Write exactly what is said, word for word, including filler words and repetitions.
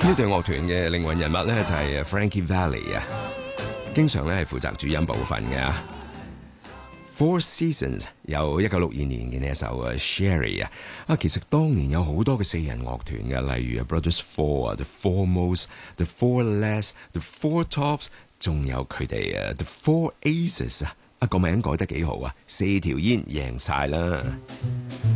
呢隊樂團嘅靈魂人物咧就係 Frankie Valli 啊，經常咧係負責主音部分嘅。Four Seasons 由一九六二年嘅呢一首啊 Sherry 啊，啊其實當年有好多嘅四人樂團嘅，例如 Brothers Four 啊 ，The Foremost、The Four Less、The Four Tops， 仲有佢哋啊 The Four Aces 啊，啊個名改得幾好啊，四條煙贏晒啦。